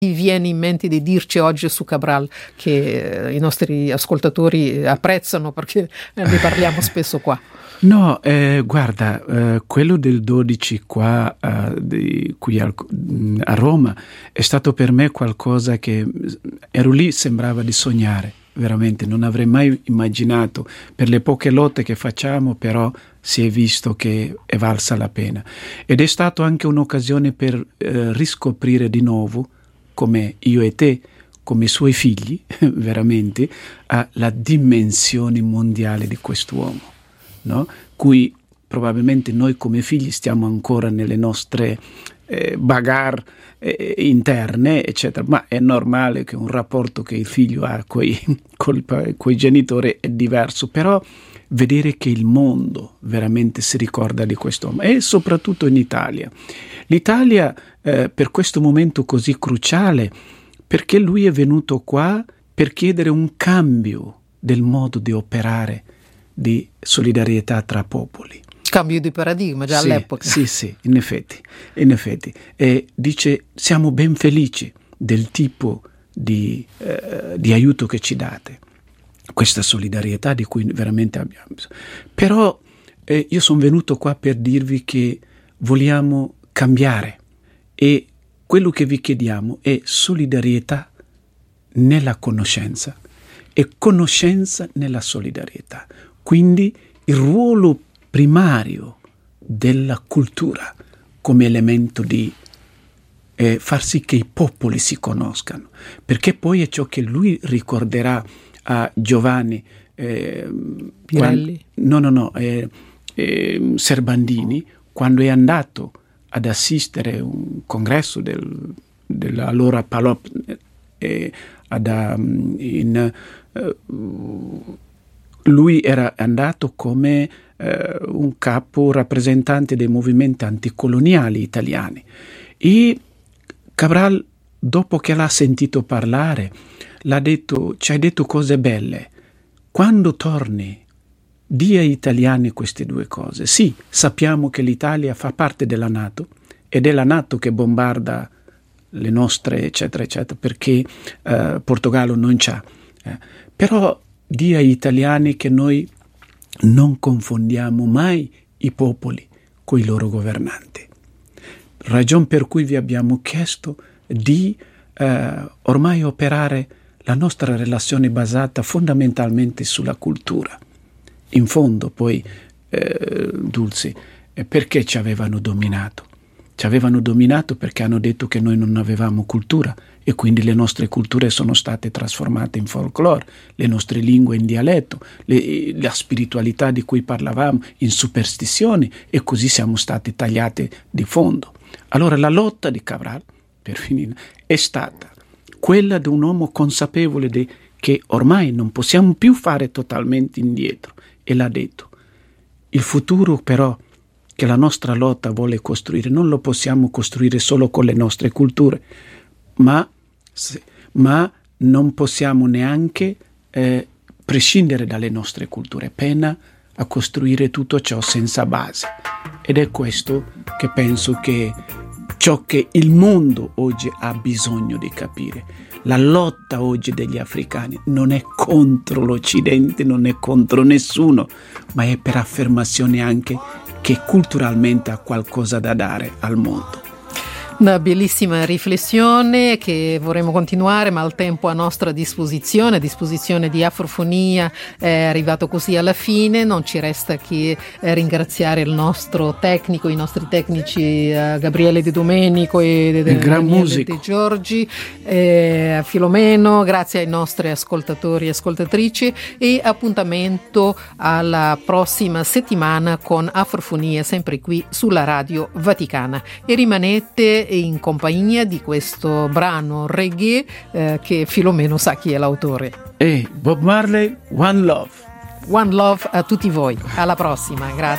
viene in mente di dirci oggi su Cabral che i nostri ascoltatori apprezzano, perché ne parliamo spesso qua? No, guarda, quello del 12 qua qui a Roma è stato per me qualcosa che ero lì, sembrava di sognare, veramente, non avrei mai immaginato. Per le poche lotte che facciamo, però si è visto che è valsa la pena. Ed è stato anche un'occasione per riscoprire di nuovo, come io e te, come suoi figli, veramente, la dimensione mondiale di quest'uomo, no? Cui probabilmente noi come figli stiamo ancora nelle nostre bagarre interne, eccetera, ma è normale che un rapporto che il figlio ha coi genitori è diverso, però vedere che il mondo veramente si ricorda di quest'uomo, e soprattutto in Italia. L'Italia per questo momento così cruciale, perché lui è venuto qua per chiedere un cambio del modo di operare di solidarietà tra popoli. Cambio di paradigma già all'epoca. Sì, in effetti. E dice, siamo ben felici del tipo di aiuto che ci date, questa solidarietà di cui veramente abbiamo bisogno. Però io sono venuto qua per dirvi che vogliamo cambiare, e quello che vi chiediamo è solidarietà nella conoscenza e conoscenza nella solidarietà. Quindi il ruolo primario della cultura come elemento di far sì che i popoli si conoscano, perché poi è ciò che lui ricorderà a Giovanni Pirelli? Serbandini, quando è andato ad assistere a un congresso dell'allora Palop lui era andato come un capo rappresentante dei movimenti anticoloniali italiani, e Cabral, dopo che l'ha sentito parlare, ci hai detto cose belle, quando torni di ai italiani queste due cose. Sì, sappiamo che l'Italia fa parte della NATO, ed è la NATO che bombarda le nostre eccetera eccetera, perché Portogallo non c'ha, però di agli italiani che noi non confondiamo mai i popoli con i loro governanti, ragion per cui vi abbiamo chiesto di ormai operare la nostra relazione basata fondamentalmente sulla cultura. In fondo poi, Dulce, perché ci avevano dominato? Ci avevano dominato perché hanno detto che noi non avevamo cultura, e quindi le nostre culture sono state trasformate in folklore, le nostre lingue in dialetto, la spiritualità di cui parlavamo in superstizioni, e così siamo stati tagliati di fondo. Allora la lotta di Cabral, per finire, è stata quella di un uomo consapevole che ormai non possiamo più fare totalmente indietro, e l'ha detto. Il futuro però che la nostra lotta vuole costruire non lo possiamo costruire solo con le nostre culture, ma non possiamo neanche prescindere dalle nostre culture, pena a costruire tutto ciò senza base. Ed è questo che penso che ciò che il mondo oggi ha bisogno di capire. La lotta oggi degli africani non è contro l'Occidente, non è contro nessuno, ma è per affermazione anche che culturalmente ha qualcosa da dare al mondo. Una bellissima riflessione che vorremmo continuare, ma il tempo a nostra disposizione, a disposizione di Afrofonia, è arrivato così alla fine. Non ci resta che ringraziare il nostro tecnico, i nostri tecnici Gabriele De Domenico e Daniele De Giorgi, Filomeno, grazie ai nostri ascoltatori e ascoltatrici, e appuntamento alla prossima settimana con Afrofonia, sempre qui sulla Radio Vaticana, e rimanete in compagnia di questo brano reggae che Filomeno sa chi è l'autore. Bob Marley, One Love. One Love a tutti voi, alla prossima, grazie.